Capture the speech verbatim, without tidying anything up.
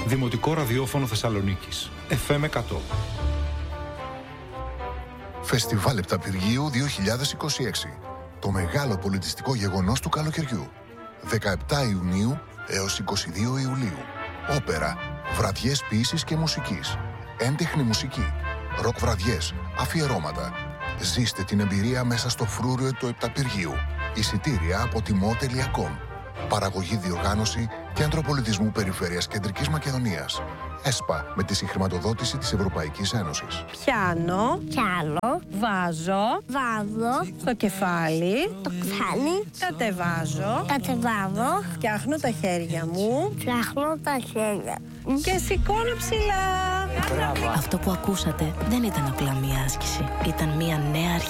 Δημοτικό Ραδιόφωνο Θεσσαλονίκης. εφ εμ εκατό. Φεστιβάλ Επταπηργίου δύο χιλιάδες είκοσι έξι. Το μεγάλο πολιτιστικό γεγονός του καλοκαιριού. δεκαεπτά Ιουνίου έως είκοσι δύο Ιουλίου. Όπερα, βραδιές ποίησης και μουσικής, έντεχνη μουσική, ροκ βραδιές, αφιερώματα. Ζήστε την εμπειρία μέσα στο φρούριο του Επταπηργίου. Εισιτήρια από τιμό τελεία κομ. Παραγωγή, διοργάνωση, Κέντρο Πολιτισμού Περιφέρειας Κεντρικής Μακεδονίας. ΕΣΠΑ, με τη συγχρηματοδότηση της Ευρωπαϊκής Ένωσης. Πιάνω, Πιάνω, βάζω, βάζω, στο κεφάλι, το κεφάλι, κατεβάζω, κατεβάζω, φτιάχνω τα χέρια μου φτιάχνω τα χέρια και σηκώνω ψηλά. Αυτό που ακούσατε δεν ήταν απλά μία άσκηση. Ήταν μία νέα αρχή.